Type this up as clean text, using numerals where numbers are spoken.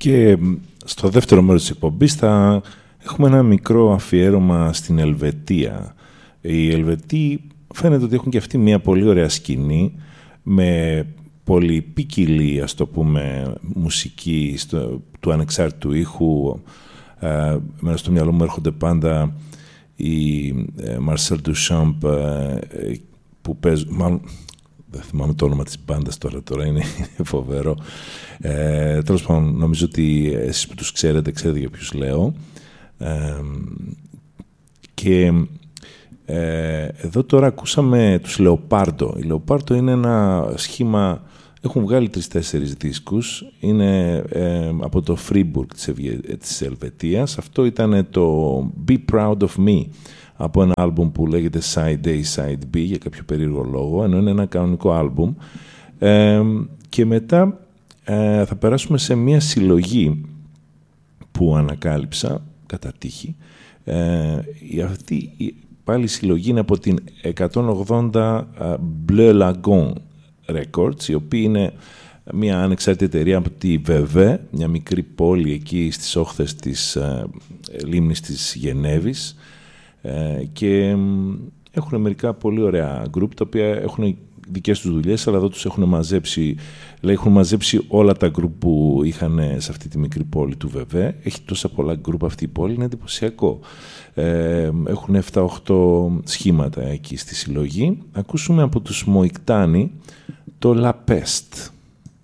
Και στο δεύτερο μέρος της εκπομπής θα έχουμε ένα μικρό αφιέρωμα στην Ελβετία. Οι Ελβετοί φαίνεται ότι έχουν και αυτοί μια πολύ ωραία σκηνή με πολυπικιλή, ας το πούμε, μουσική του ανεξάρτητου ήχου. Μένα στο μυαλό μου έρχονται πάντα οι Marcel Duchamp που παίζουν, μάλλον δεν θυμάμαι το όνομα της μπάντας τώρα είναι φοβερό. Τέλος πάντων, νομίζω ότι εσείς που τους ξέρετε για ποιους λέω. Και εδώ τώρα ακούσαμε τους Λεοπάρντο. Η Λεοπάρντο είναι ένα σχήμα, έχουν βγάλει 3-4 δίσκους, είναι από το Φρίμπουργκ της Ελβετίας. Αυτό ήταν το Be Proud of Me, από ένα άλμπουμ που λέγεται Side A, Side B για κάποιο περίεργο λόγο, ενώ είναι ένα κανονικό άλμπουμ. Και μετά θα περάσουμε σε μια συλλογή που ανακάλυψα κατά τύχη. Αυτή πάλι η συλλογή είναι από την 180 Bleu Lagon Records, η οποία είναι μια ανεξάρτητη εταιρεία από τη Βεβέ, μια μικρή πόλη εκεί στις όχθες της λίμνης της Γενέβης, και έχουν μερικά πολύ ωραία γκρουπ τα οποία έχουν δικές τους δουλειές, αλλά εδώ τους έχουν μαζέψει όλα τα γκρουπ που είχαν σε αυτή τη μικρή πόλη του Βεβέ. Έχει τόσα πολλά γκρουπ αυτή η πόλη, είναι εντυπωσιακό. Έχουν 7-8 σχήματα εκεί στη συλλογή. Ακούσουμε από τους Μοϊκτάνοι το La Peste.